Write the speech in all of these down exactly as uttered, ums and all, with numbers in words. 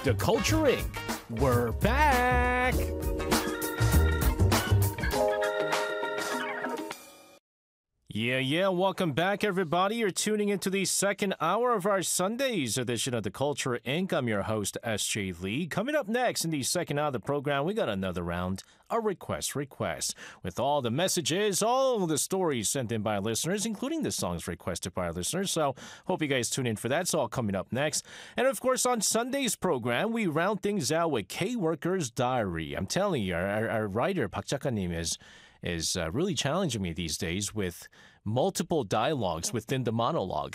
The Culture Incorporated. We're back! Yeah, yeah, welcome back, everybody. You're tuning into the second hour of our Sunday's edition of The Culture Incorporated. I'm your host, S J Lee. Coming up next in the second hour of the program, we got another round, a request request, with all the messages, all the stories sent in by listeners, including the songs requested by our listeners. So hope you guys tune in for that. It's all coming up next. And of course, on Sunday's program, we round things out with K-Worker's Diary. I'm telling you, our, our, our writer, Park Jakanim, is... is uh, really challenging me these days with multiple dialogues within the monologue.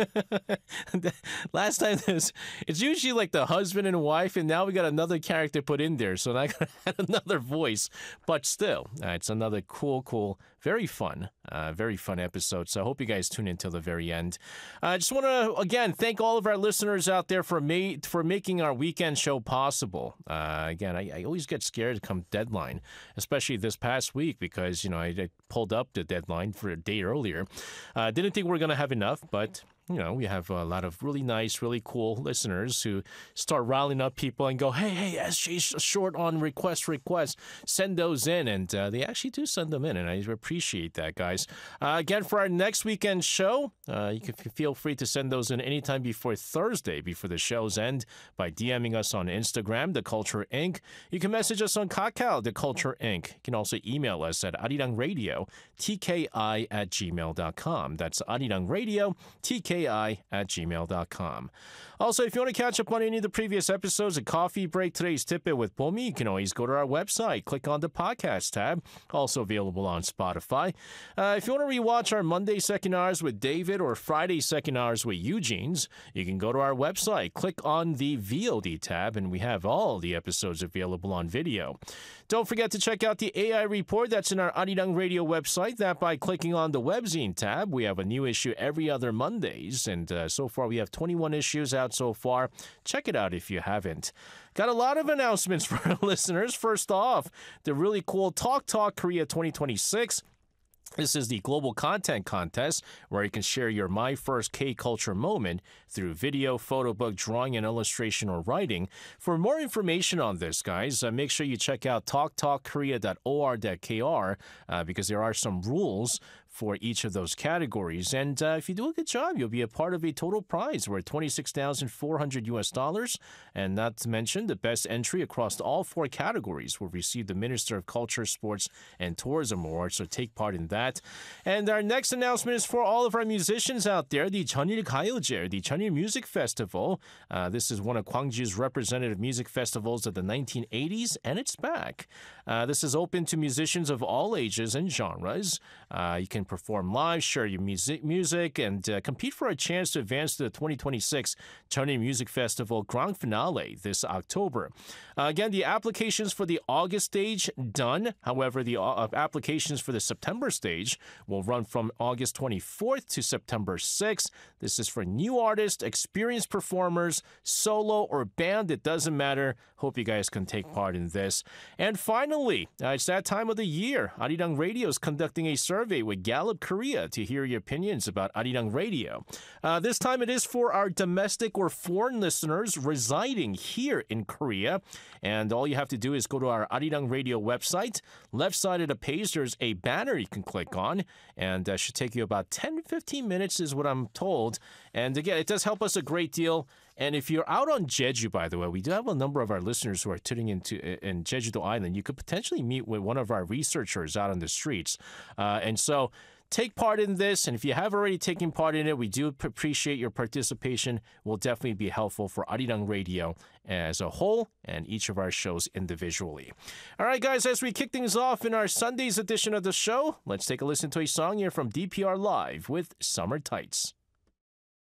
Last time, this, it's usually like the husband and wife, and now we got another character put in there, so I got another voice. But still, uh, it's another cool, cool, very fun, uh, very fun episode. So I hope you guys tune in till the very end. I uh, just want to, again, thank all of our listeners out there for ma- for making our weekend show possible. Uh, again, I, I always get scared come deadline, especially this past week, because, you know, I, I pulled up the deadline for a day earlier. I uh, didn't think we were going to have enough, but you know, we have a lot of really nice, really cool listeners who start riling up people and go, hey, hey, S J's short on request, request, send those in. And uh, they actually do send them in, and I appreciate that, guys. Uh, again, for our next weekend show, uh, you can feel free to send those in anytime before Thursday, before the show's end, by DMing us on Instagram, The Culture Incorporated. You can message us on Kakao, The Culture Incorporated. You can also email us at arirangradio, T K I at gmail dot com. That's arirangradio, T K I at gmail dot com. Also, if you want to catch up on any of the previous episodes of Coffee Break, Today's Tidbit with Bomi, you can always go to our website, click on the podcast tab, also available on Spotify. Uh, if you want to rewatch our Monday second hours with David or Friday second hours with Eugene's, you can go to our website, click on the V O D tab, and we have all the episodes available on video. Don't forget to check out the A I report that's in our Arirang Radio website. That by clicking on the webzine tab. We have a new issue every other Mondays, and uh, so far we have twenty-one issues out so far. Check it out if you haven't. Got a lot of announcements for our listeners. First off, the really cool Talk Talk Korea twenty twenty-six. This is the Global Content Contest, where you can share your My First K-Culture moment through video, photo book, drawing, and illustration or writing. For more information on this, guys, uh, make sure you check out talk talk korea dot org dot k r uh, because there are some rules for each of those categories. And uh, if you do a good job, you'll be a part of a total prize worth twenty-six thousand four hundred U S dollars. And not to mention, the best entry across all four categories will receive the Minister of Culture, Sports, and Tourism Award. So take part in that. And our next announcement is for all of our musicians out there, the Jeonnil Gayeoje, the Jeonnil Music Festival. Uh, this is one of Gwangju's representative music festivals of the nineteen eighties, and it's back. Uh, this is open to musicians of all ages and genres. Uh, you can perform live, share your music, music and uh, compete for a chance to advance to the twenty twenty-six Jeonnil Music Festival Grand Finale this October. Uh, again, the applications for the August stage done. However, the uh, applications for the September stage will run from August twenty-fourth to September sixth. This is for new artists, experienced performers, solo or band. It doesn't matter. Hope you guys can take part in this. And finally, uh, it's that time of the year. Arirang Radio is conducting a survey with Gallup Korea to hear your opinions about Arirang Radio. Uh, this time it is for our domestic or foreign listeners residing here in Korea. And all you have to do is go to our Arirang Radio website. Left side of the page, there's a banner you can click on. And that should take you about ten to fifteen minutes is what I'm told. And again, it does help us a great deal. And if you're out on Jeju, by the way, we do have a number of our listeners who are tuning into in Jeju-do Island. You could potentially meet with one of our researchers out on the streets. Uh, and so take part in this. And if you have already taken part in it, we do appreciate your participation. Will definitely be helpful for Arirang Radio as a whole and each of our shows individually. All right, guys, as we kick things off in our Sunday's edition of the show, let's take a listen to a song here from D P R Live with Summer Tights.